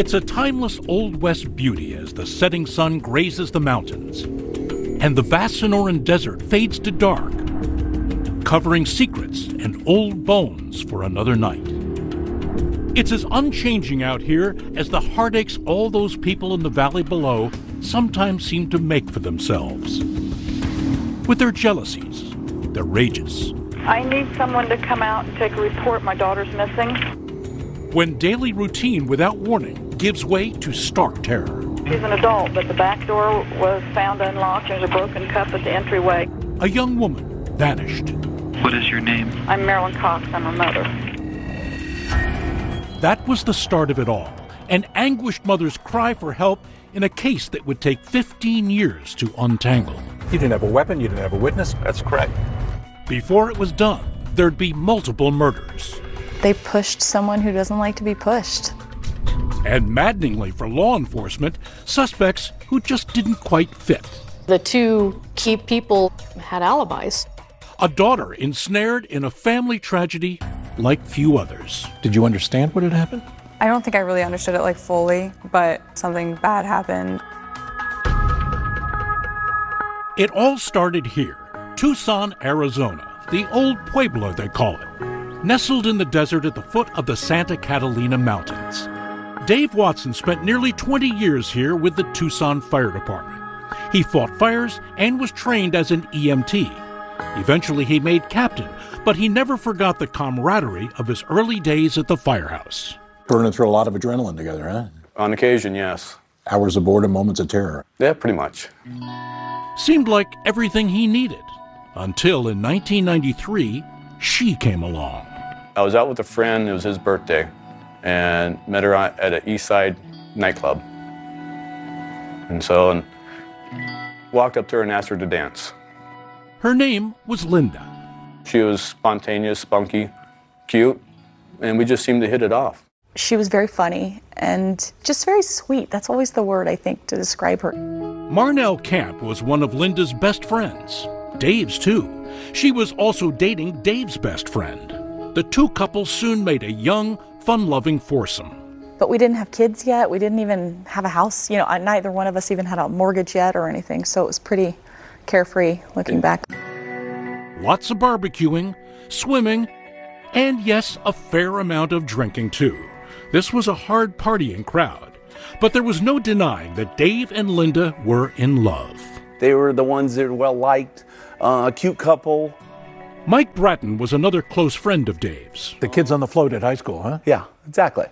It's a timeless Old West beauty as the setting sun grazes the mountains, and the vast Sonoran Desert fades to dark, covering secrets and old bones for another night. It's as unchanging out here as the heartaches all those people in the valley below sometimes seem to make for themselves. With their jealousies, their rages. I need someone to come out and take a report. My daughter's missing. When daily routine without warning gives way to stark terror. She's an adult, but the back door was found unlocked. There's a broken cup at the entryway. A young woman vanished. What is your name? I'm Marilyn Cox. I'm her mother. That was the start of it all, an anguished mother's cry for help in a case that would take 15 years to untangle. You didn't have a weapon, you didn't have a witness? That's correct. Before it was done, there'd be multiple murders. They pushed someone who doesn't like to be pushed. And maddeningly for law enforcement, suspects who just didn't quite fit. The two key people had alibis. A daughter ensnared in a family tragedy like few others. Did you understand what had happened? I don't think I really understood it fully, but something bad happened. It all started here, Tucson, Arizona, the old Pueblo they call it, nestled in the desert at the foot of the Santa Catalina Mountains. Dave Watson spent nearly 20 years here with the Tucson Fire Department. He fought fires and was trained as an EMT. Eventually he made captain, but he never forgot the camaraderie of his early days at the firehouse. Burning through a lot of adrenaline together, huh? On occasion, yes. Hours of boredom, moments of terror. Yeah, pretty much. Seemed like everything he needed. Until in 1993, she came along. I was out with a friend, it was his birthday, and met her at an East Side nightclub. And walked up to her and asked her to dance. Her name was Linda. She was spontaneous, spunky, cute, and we just seemed to hit it off. She was very funny and just very sweet. That's always the word, I think, to describe her. Marnell Camp was one of Linda's best friends. Dave's, too. She was also dating Dave's best friend. The two couples soon made a young, fun-loving foursome. But we didn't have kids yet. We didn't even have a house. Neither one of us even had a mortgage yet or anything, so it was pretty carefree looking back. Lots of barbecuing, swimming, and yes, a fair amount of drinking, too. This was a hard partying crowd. But there was no denying that Dave and Linda were in love. They were the ones that were well-liked, a cute couple. Mike Bratton was another close friend of Dave's. The kids on the float at high school, huh? Yeah, exactly.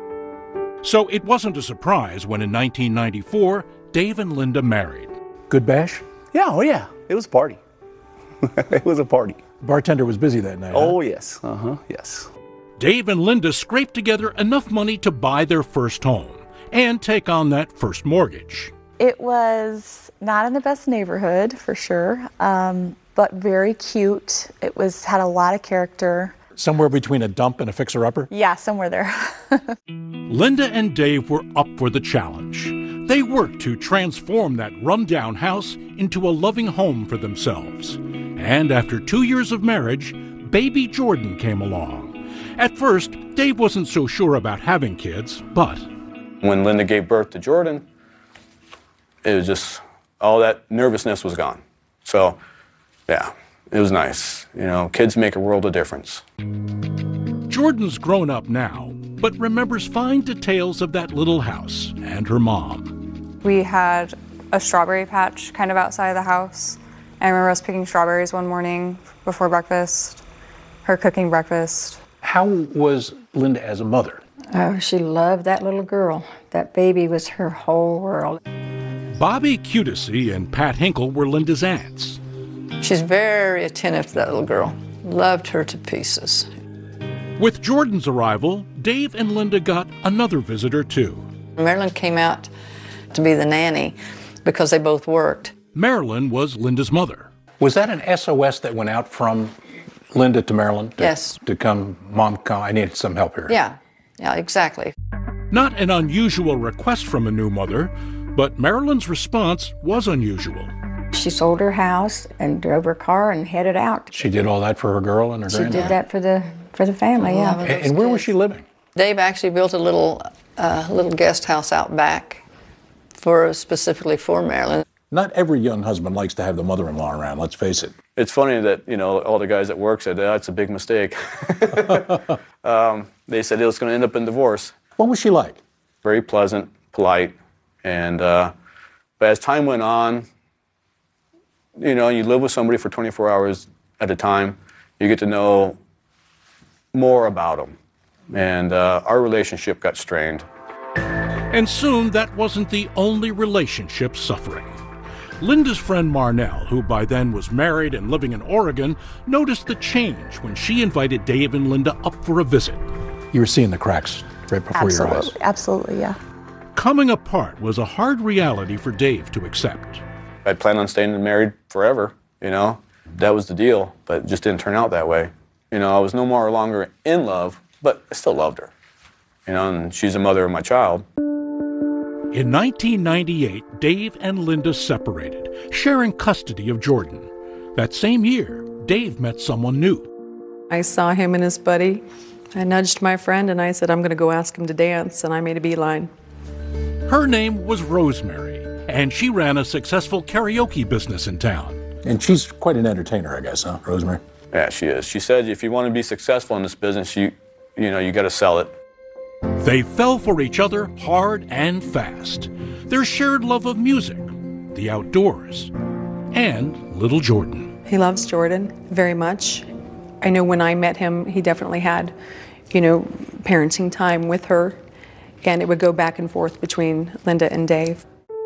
So it wasn't a surprise when in 1994, Dave and Linda married. Good bash? Yeah, oh yeah, it was a party. It was a party. The bartender was busy that night, Oh, huh? yes, yes. Dave and Linda scraped together enough money to buy their first home and take on that first mortgage. It was not in the best neighborhood, for sure, but very cute. It had a lot of character. Somewhere between a dump and a fixer-upper? Yeah, somewhere there. Linda and Dave were up for the challenge. They worked to transform that rundown house into a loving home for themselves. And after 2 years of marriage, baby Jordan came along. At first, Dave wasn't so sure about having kids, but When Linda gave birth to Jordan, it was just, all that nervousness was gone. So, yeah, it was nice. Kids make a world of difference. Jordan's grown up now, but remembers fine details of that little house and her mom. We had a strawberry patch kind of outside the house. I remember us picking strawberries one morning before breakfast, her cooking breakfast. How was Linda as a mother? Oh, she loved that little girl. That baby was her whole world. Bobby Cutesy and Pat Hinkle were Linda's aunts. She's very attentive to that little girl. Loved her to pieces. With Jordan's arrival, Dave and Linda got another visitor, too. Marilyn came out to be the nanny because they both worked. Marilyn was Linda's mother. Was that an SOS that went out from Linda to Marilyn? Yes. To come, Mom, come, I need some help here. Yeah, exactly. Not an unusual request from a new mother, but Marilyn's response was unusual. She sold her house and drove her car and headed out. She did all that for her girl and her She granddaughter? did that for the family, yeah. And where was she living? Dave actually built a little a little guest house out back specifically for Marilyn. Not every young husband likes to have the mother-in-law around, let's face it. It's funny that, all the guys at work said, that's a big mistake. They said it was going to end up in divorce. What was she like? Very pleasant, polite, and but as time went on, you live with somebody for 24 hours at a time, you get to know more about them. And our relationship got strained. And soon that wasn't the only relationship suffering. Linda's friend Marnell, who by then was married and living in Oregon, noticed the change when she invited Dave and Linda up for a visit. You were seeing the cracks right before your eyes. Absolutely, yeah. Coming apart was a hard reality for Dave to accept. I'd planned on staying married forever, That was the deal, but it just didn't turn out that way. I was no longer in love, but I still loved her. And she's the mother of my child. In 1998, Dave and Linda separated, sharing custody of Jordan. That same year, Dave met someone new. I saw him and his buddy. I nudged my friend and I said, I'm going to go ask him to dance, and I made a beeline. Her name was Rosemary, and she ran a successful karaoke business in town. And she's quite an entertainer, I guess, huh, Rosemary? Yeah, she is. She said if you want to be successful in this business, you got to sell it. They fell for each other hard and fast. Their shared love of music, the outdoors, and little Jordan. He loves Jordan very much. I know when I met him, he definitely had, parenting time with her, and it would go back and forth between Linda and Dave.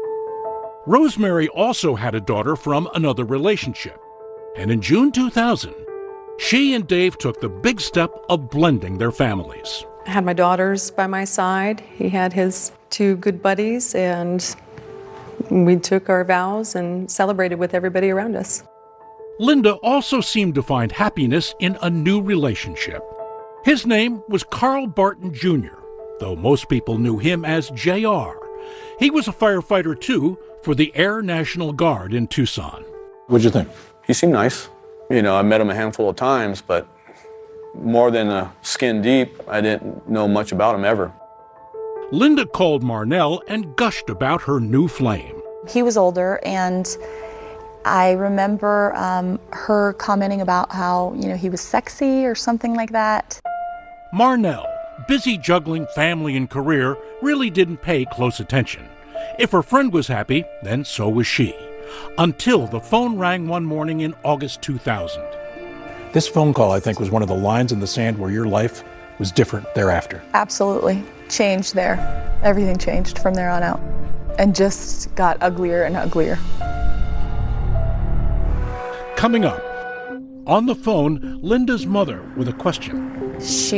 Rosemary also had a daughter from another relationship, and in June 2000, she and Dave took the big step of blending their families. I had my daughters by my side. He had his two good buddies, and we took our vows and celebrated with everybody around us. Linda also seemed to find happiness in a new relationship. His name was Carl Barton Jr., though most people knew him as JR. He was a firefighter, too, for the Air National Guard in Tucson. What'd you think? He seemed nice. I met him a handful of times, but more than a skin deep, I didn't know much about him ever. Linda called Marnell and gushed about her new flame. He was older, and I remember her commenting about how, he was sexy or something like that. Marnell, busy juggling family and career, really didn't pay close attention. If her friend was happy, then so was she. Until the phone rang one morning in August 2000. This phone call, I think, was one of the lines in the sand where your life was different thereafter. Absolutely. Changed there. Everything changed from there on out. And just got uglier and uglier. Coming up, on the phone, Linda's mother with a question.